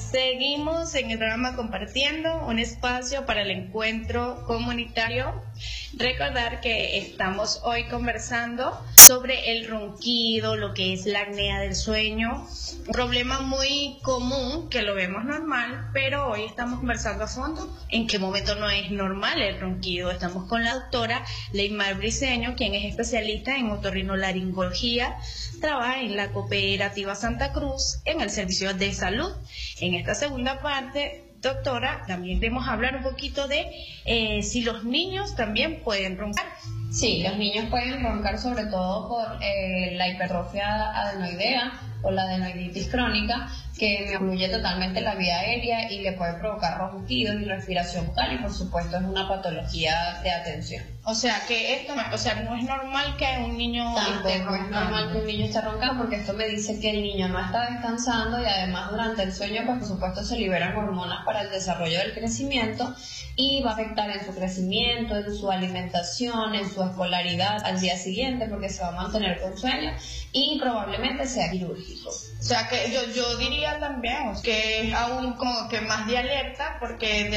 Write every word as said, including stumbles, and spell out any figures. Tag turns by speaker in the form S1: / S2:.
S1: Seguimos en el programa Compartiendo, un espacio para el encuentro comunitario. Recordar que estamos hoy conversando sobre el ronquido, lo que es la apnea del sueño, un problema muy común que lo vemos normal, pero hoy estamos conversando a fondo en qué momento no es normal el ronquido. Estamos con la doctora Leymar Briceño, quien es especialista en otorrinolaringología, trabaja en la Cooperativa Santa Cruz en el servicio de salud. En esta segunda parte, doctora, también queremos hablar un poquito de eh, si los niños también pueden roncar.
S2: Sí, los niños pueden roncar sobre todo por eh, la hipertrofia adenoidea o la adenoiditis crónica, que incluye totalmente la vía aérea y le puede provocar ronquidos y respiración bucal, y por supuesto es una patología de atención.
S1: O sea que esto no, o sea, no es normal que un niño
S2: Tampoco
S1: esté
S2: es
S1: roncando.
S2: normal que un niño esté roncando, porque esto me dice que el niño no está descansando, y además durante el sueño pues por supuesto se liberan hormonas para el desarrollo del crecimiento, y va a afectar en su crecimiento, en su alimentación, en su escolaridad al día siguiente, porque se va a mantener con sueño y probablemente sea quirúrgico.
S1: O sea que yo, yo diría también que es aún como que más de alerta, porque